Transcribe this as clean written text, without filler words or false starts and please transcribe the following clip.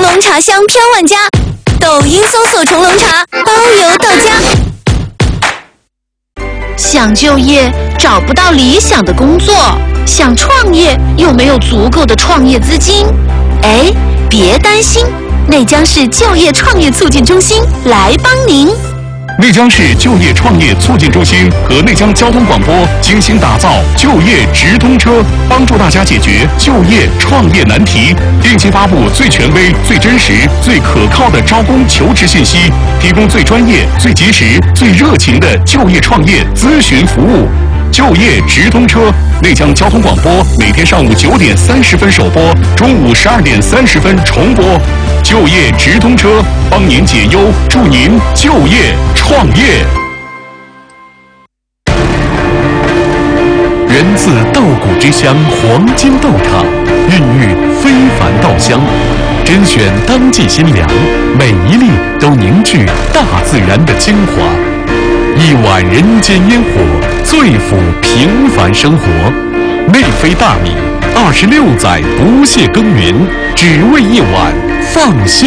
龙茶香飘万家，抖音搜索虫龙茶，包邮到家。想就业找不到理想的工作，想创业又没有足够的创业资金，哎，别担心，内江市就业创业促进中心来帮您。 内江市就业创业促进中心和内江交通广播精心打造就业直通车，帮助大家解决就业创业难题，定期发布最权威、最真实、最可靠的招工求职信息，提供最专业、最及时、最热情的就业创业咨询服务。就业直通车，内江交通广播每天上午9点30分首播，中午12点30分重播。就业直通车，帮您解忧，祝您就业创业。源自稻谷之乡黄金豆厂，孕育非凡稻香，甄选当季新粮，每一粒都凝聚大自然的精华。一碗人间烟火，最抚平凡生活。内飞大米，26载不懈耕耘，只为一碗放心。